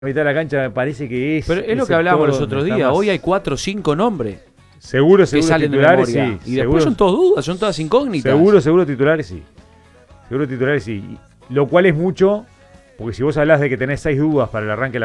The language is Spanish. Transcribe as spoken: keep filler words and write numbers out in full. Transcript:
mitad de la cancha me parece que es. Pero es lo que hablábamos los otros días. Más... Hoy hay cuatro o cinco nombres. Seguro, seguro que salen titulares, de memoria. sí. Y seguro, después son todas dudas, son todas incógnitas. Seguro, seguro titulares, sí. Seguro titulares, sí. Lo cual es mucho, porque si vos hablás de que tenés seis dudas para el arranque de la